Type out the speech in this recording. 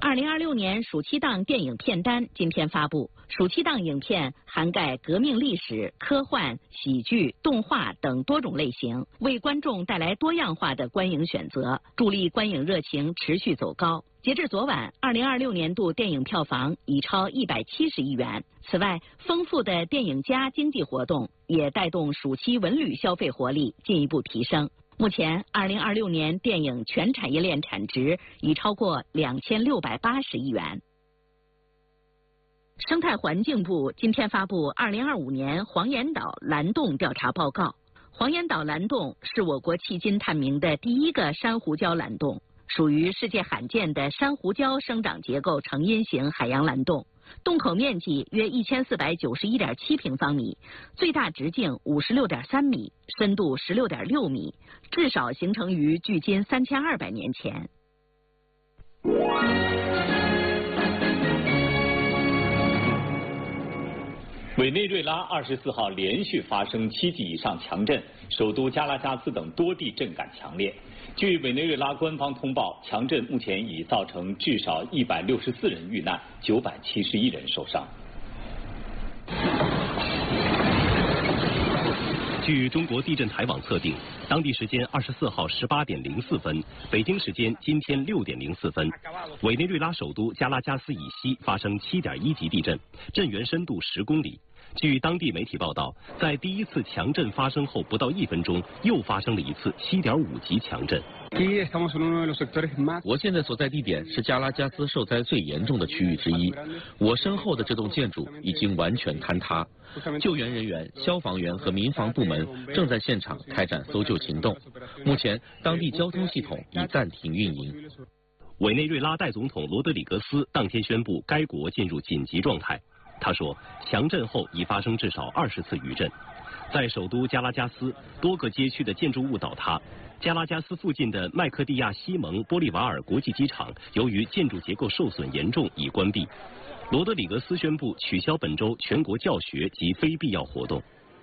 2026年暑期档电影片单今天发布，暑期档影片涵盖革命历史、科幻、喜剧、动画等多种类型，为观众带来多样化的观影选择，助力观影热情持续走高。截至昨晚，2026年度电影票房已超170亿元。此外，丰富的电影加经济活动也带动暑期文旅消费活力进一步提升。目前，2026年电影全产业链产值已超过2680亿元。生态环境部今天发布2025年黄岩岛蓝洞调查报告。黄岩岛蓝洞是我国迄今探明的第一个珊瑚礁蓝洞，属于世界罕见的珊瑚礁生长结构成因型海洋蓝洞。洞口面积约1491.7平方米，最大直径56.3米，深度16.6米，至少形成于距今3200年前。 委内瑞拉24号连续发生7级以上强震，首都加拉加斯等多地震感强烈。据委内瑞拉官方通报，强震目前已造成至少164人遇难，971人受伤。 据中国地震台网测定，当地时间24号18点04分，北京时间今天6点04分，委内瑞拉首都加拉加斯以西发生7.1级地震，震源深度10公里。据当地媒体报道，在第一次强震发生后不到1分钟，又发生了一次7.5级强震。 我现在所在地点是加拉加斯受灾最严重的区域之一，我身后的这栋建筑已经完全坍塌，救援人员、消防员和民防部门正在现场开展搜救行动。目前，当地交通系统已暂停运营。 委内瑞拉代总统罗德里格斯当天宣布该国进入紧急状态。他说，强震后已发生至少20次余震，在首都加拉加斯，多个街区的建筑物倒塌。加拉加斯附近的麦克蒂亚西蒙玻利瓦尔国际机场由于建筑结构受损严重已关闭。罗德里格斯宣布取消本周全国教学及非必要活动。